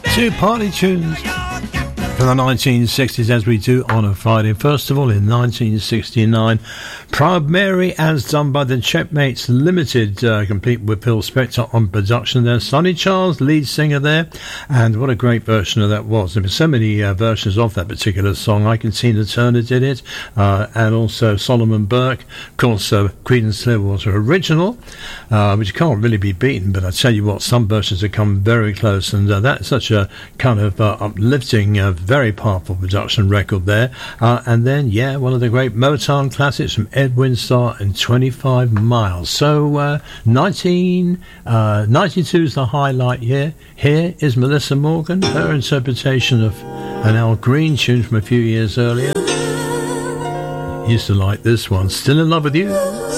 Two party tunes from the 1960s, as we do on a Friday. First of all, in 1969, Proud Mary, as done by the Checkmates Limited, complete with Phil Spector on production there. Sonny Charles, lead singer there, and what a great version of that was. There were so many versions of that particular song. I Can Tina Turner did it, and also Solomon Burke. Of course, Creedence Clearwater original, which can't really be beaten, but I tell you what, some versions have come very close, and that's such a kind of uplifting, very powerful production record there. And then, yeah, one of the great Motown classics from Edwin Starr and 25 Miles. So 1992 is the highlight here. Here is Melissa Morgan, her interpretation of an Al Green tune from a few years earlier. Used to like this one, Still in Love with You.